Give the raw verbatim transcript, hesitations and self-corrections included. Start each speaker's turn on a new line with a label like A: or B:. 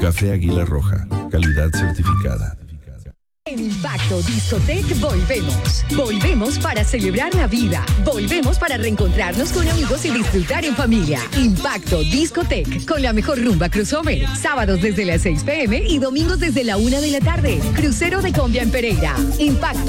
A: Café Águila Roja, calidad certificada.
B: En Impacto Discotec volvemos. Volvemos para celebrar la vida. Volvemos para reencontrarnos con amigos y disfrutar en familia. Impacto Discotec, con la mejor rumba crossover. Sábados desde las seis p m y domingos desde la una de la tarde. Crucero de Combia en Pereira. Impacto